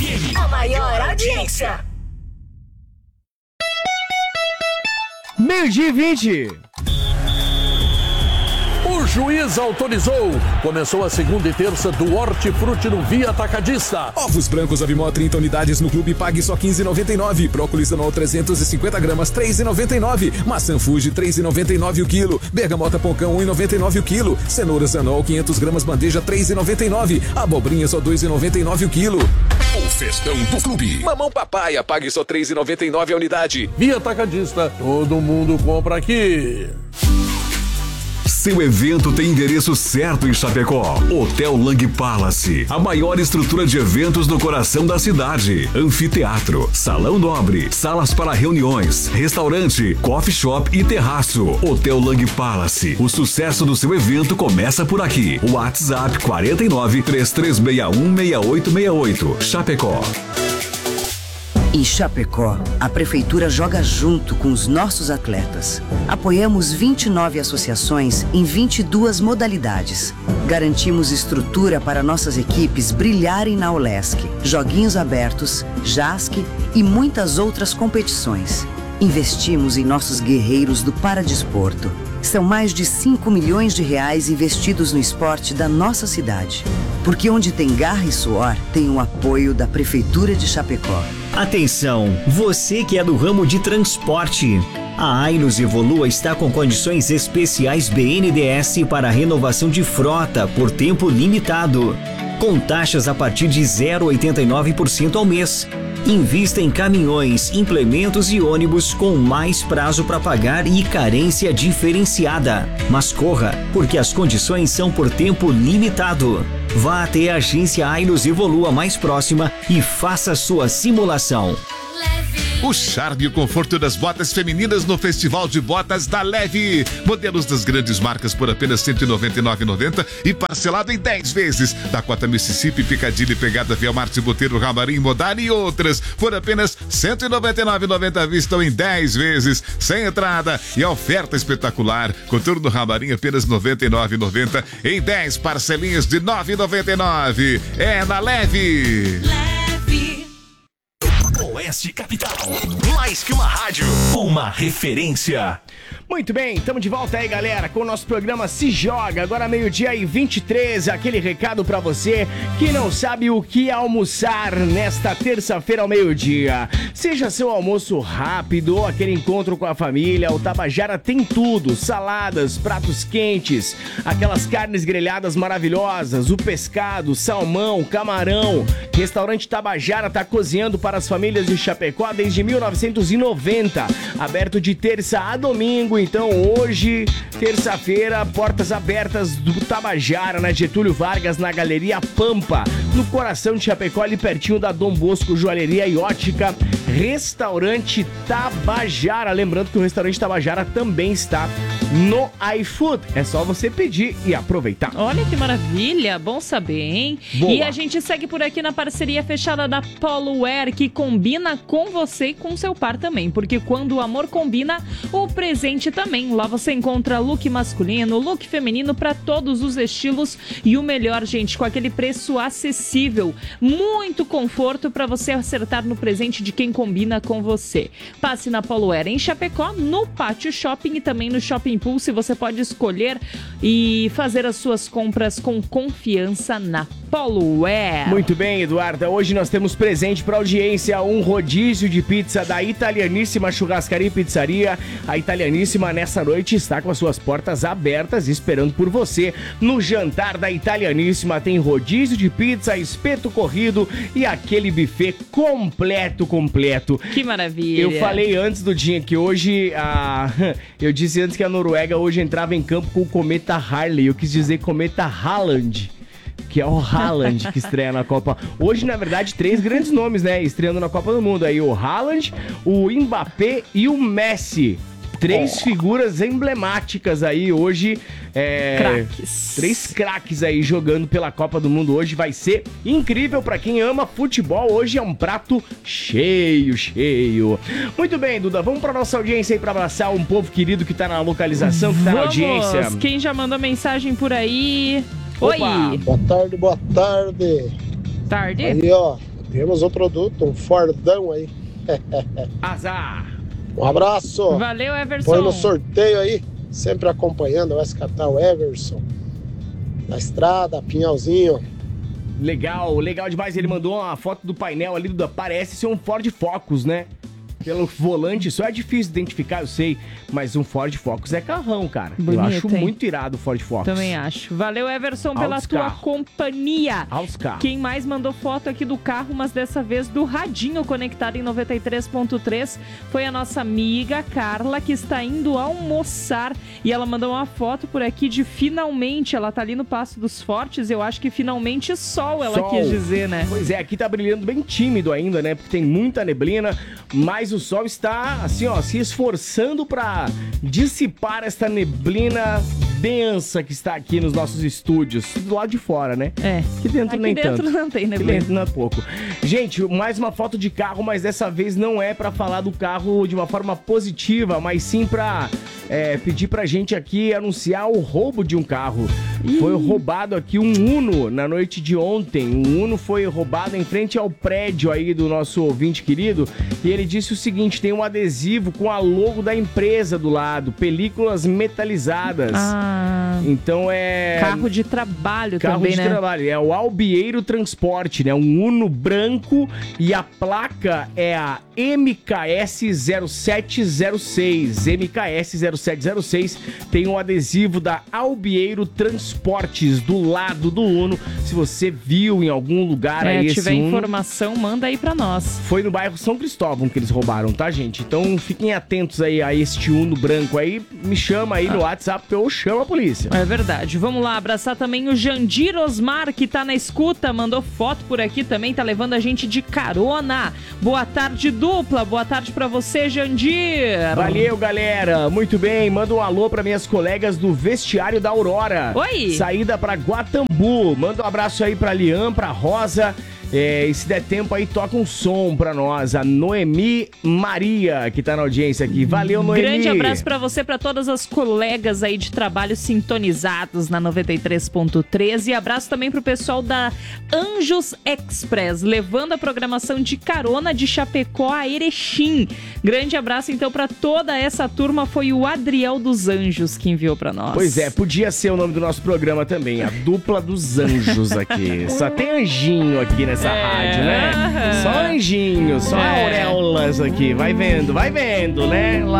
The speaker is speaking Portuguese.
FM, a maior audiência. 12:20. O juiz autorizou. Começou a segunda e terça do Hortifruti no Via Atacadista. Ovos brancos Avimó 30 unidades no clube, pague só R$15,99. Brócolis anual 350 gramas, R$3,99. Maçã Fuji, R$3,99 o quilo. Bergamota Poncão, R$1,99 o quilo. Cenouras anual 500 gramas, bandeja, R$3,99. Abobrinha só R$2,99 o quilo. O festão do clube. Mamão Papaya, pague só R$3,99 a unidade. Via Atacadista, todo mundo compra aqui. Seu evento tem endereço certo em Chapecó. Hotel Lang Palace, a maior estrutura de eventos no coração da cidade. Anfiteatro, salão nobre, salas para reuniões, restaurante, coffee shop e terraço. Hotel Lang Palace, o sucesso do seu evento começa por aqui. WhatsApp 49-3361-6868. Chapecó. Em Chapecó, a Prefeitura joga junto com os nossos atletas. Apoiamos 29 associações em 22 modalidades. Garantimos estrutura para nossas equipes brilharem na Olesc, Joguinhos Abertos, JASC e muitas outras competições. Investimos em nossos guerreiros do Paradesporto. São mais de R$5 milhões investidos no esporte da nossa cidade. Porque onde tem garra e suor, tem o apoio da Prefeitura de Chapecó. Atenção, você que é do ramo de transporte. A Ailos Evolua está com condições especiais BNDES para renovação de frota por tempo limitado. Com taxas a partir de 0,89% ao mês. Invista em caminhões, implementos e ônibus com mais prazo para pagar e carência diferenciada. Mas corra, porque as condições são por tempo limitado. Vá até a agência Ailos Evolua mais próxima e faça sua simulação. O charme e o conforto das botas femininas no Festival de Botas da Leve. Modelos das grandes marcas por apenas R$ 199,90 e parcelado em 10 vezes. Dakota Mississippi, Piccadilly, Pegada, Via Marte, Boteiro, Ramarim, Modari e outras por apenas R$ 199,90 à vista ou em 10 vezes, sem entrada. E a oferta espetacular. Coturno Ramarim apenas R$ 99,90 em 10 parcelinhas de R$ 9,99. É na Leve. Oeste Capital, mais que uma rádio, uma referência. Muito bem, estamos de volta aí, galera, com o nosso programa Se Joga, agora 12:23, aquele recado pra você que não sabe o que almoçar nesta terça-feira ao meio-dia. Seja seu almoço rápido ou aquele encontro com a família, o Tabajara tem tudo, saladas, pratos quentes, aquelas carnes grelhadas maravilhosas, o pescado, salmão, camarão. Restaurante Tabajara tá cozinhando para as famílias de Chapecó desde 1990, aberto de terça a domingo. Então hoje, terça-feira, portas abertas do Tabajara, na Getúlio Vargas, na Galeria Pampa, no coração de Chapecó, ali pertinho da Dom Bosco Joalheria e Ótica. Restaurante Tabajara, lembrando que o restaurante Tabajara também está no iFood, é só você pedir e aproveitar. Olha que maravilha, bom saber, hein? Boa. E a gente segue por aqui na parceria fechada da Polo Wear, que combina com você e com seu par também, porque quando o amor combina, o presente também. Lá você encontra look masculino, look feminino para todos os estilos e o melhor, gente, com aquele preço acessível, muito conforto para você acertar no presente de quem combina com você. Passe na Polo Wear em Chapecó, no Pátio Shopping e também no Shopping Pulse. Você pode escolher e fazer as suas compras com confiança na Polo Wear. Muito bem, Eduarda. Hoje nós temos presente para audiência um rodízio de pizza da Italianíssima Churrascaria e Pizzaria. A Italianíssima nessa noite está com as suas portas abertas esperando por você. No jantar da Italianíssima tem rodízio de pizza, espeto corrido e aquele buffet completo. Que maravilha. Eu falei antes do dia que hoje eu disse antes que a Noruega hoje entrava em campo com o cometa Harley. Eu quis dizer cometa Haaland, que é o Haaland que estreia na Copa. Hoje, na verdade, 3 grandes nomes, né? Estreando na Copa do Mundo. Aí o Haaland, o Mbappé e o Messi. 3 figuras emblemáticas aí hoje. Craques. 3 craques aí jogando pela Copa do Mundo hoje. Vai ser incrível pra quem ama futebol. Hoje é um prato cheio. Muito bem, Duda. Vamos pra nossa audiência aí pra abraçar um povo querido que tá na localização, que tá na audiência. Quem já mandou mensagem por aí? Opa. Oi. Boa tarde. Tarde. Aí, ó. Temos um produto, um Fordão aí. Azar! Um abraço! Valeu, Everson! Põe no sorteio aí, sempre acompanhando o Escatal Everson. Na estrada, Pinhalzinho. Legal demais. Ele mandou uma foto do painel ali, parece ser um Ford Focus, né? Pelo volante, só é difícil identificar, eu sei, mas um Ford Focus é carrão, cara. Bonito, eu acho hein? muito irado o Ford Focus. Também acho. Valeu, Everson, pela Altos tua carros. companhia. Altos carros. Quem mais mandou foto aqui do carro, mas dessa vez do radinho conectado em 93.3, foi a nossa amiga Carla, que está indo almoçar. E ela mandou uma foto por aqui de finalmente, ela tá ali no Passo dos Fortes, eu acho que finalmente sol, ela quis dizer, né? Pois é, aqui tá brilhando bem tímido ainda, né? Porque tem muita neblina, mas o sol está, assim, ó, se esforçando pra dissipar esta neblina densa que está aqui nos nossos estúdios. Do lado de fora, né? É. Aqui dentro nem tanto. Aqui dentro não tem Aqui neblina. dentro não é pouco. Gente, mais uma foto de carro, mas dessa vez não é pra falar do carro de uma forma positiva, mas sim pra pedir pra gente aqui anunciar o roubo de um carro. Foi roubado aqui um Uno na noite de ontem. Um Uno foi roubado em frente ao prédio aí do nosso ouvinte querido. E ele disse o seguinte, tem um adesivo com a logo da empresa do lado, películas metalizadas. Então é... Carro de trabalho Carro também, de né? trabalho. É o Albieiro Transporte, né? Um Uno branco e a placa é a MKS 0706. MKS 0706 tem um adesivo da Albieiro Transportes do lado do Uno. Se você viu em algum lugar aí esse tiver Uno, informação, manda aí pra nós. foi no bairro São Cristóvão que eles roubaram, tá, gente? Então fiquem atentos aí a este Uno branco aí. Me chama aí no WhatsApp que eu chamo a polícia. É verdade. Vamos lá, abraçar também o Jandir Osmar, que tá na escuta, mandou foto por aqui também, tá levando a gente de carona. Boa tarde, dupla. Boa tarde pra você, Jandir. Valeu, galera. Muito bem. Manda um alô pra minhas colegas do Vestiário da Aurora. Oi. Saída pra Guatambu. Manda um abraço aí pra Lian, pra Rosa. E se der tempo aí, toca um som pra nós. A Noemi Maria, que tá na audiência aqui. Valeu, Noemi. Grande abraço pra você, pra todas as colegas aí de trabalho sintonizados na 93.3. E abraço também pro pessoal da Anjos Express, levando a programação de carona de Chapecó a Erechim. Grande abraço, então, pra toda essa turma. Foi o Adriel dos Anjos que enviou pra nós. Pois é, podia ser o nome do nosso programa também. A dupla dos anjos aqui. Só tem anjinho aqui nessa rádio, né? Só anjinhos, só auréolas aqui. Vai vendo, né? Lá